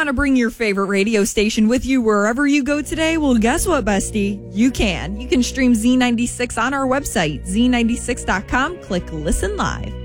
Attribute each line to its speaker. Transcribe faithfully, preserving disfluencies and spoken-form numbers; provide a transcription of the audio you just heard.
Speaker 1: want to bring your favorite radio station with you wherever you go today? Well, guess what, bestie? You can. You can stream Z ninety-six on our website, Z ninety-six dot com. Click Listen Live.